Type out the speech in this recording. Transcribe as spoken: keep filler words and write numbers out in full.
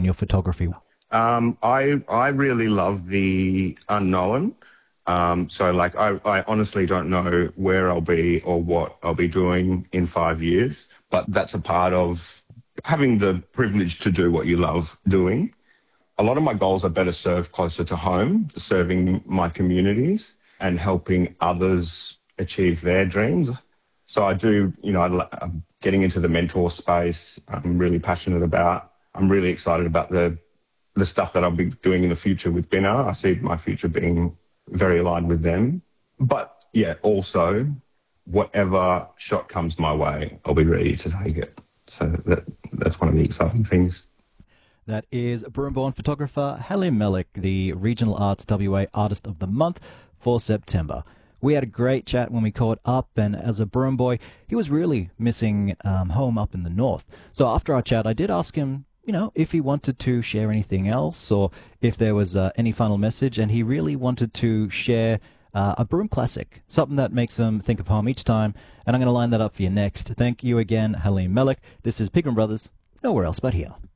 in your photography? Um, I I really love the unknown. Um, so like I, I honestly don't know where I'll be or what I'll be doing in five years, but that's a part of having the privilege to do what you love doing. A lot of my goals are better served closer to home, serving my communities and helping others achieve their dreams. So I do, you know, I, I'm getting into the mentor space. I'm really passionate about. I'm really excited about the the stuff that I'll be doing in the future with Binner. I see my future being very aligned with them. But yeah, also whatever shot comes my way, I'll be ready to take it. So that that's one of the exciting things. That is Broome-born photographer Halim Malik, the Regional Arts W A Artist of the Month for September. We had a great chat when we caught up, and as a Broome boy, he was really missing um, home up in the north. So after our chat, I did ask him, you know, if he wanted to share anything else or if there was uh, any final message, and he really wanted to share uh, a Broome classic, something that makes him think of home each time, and I'm going to line that up for you next. Thank you again, Halim Malik. This is Pegram Brothers, nowhere else but here.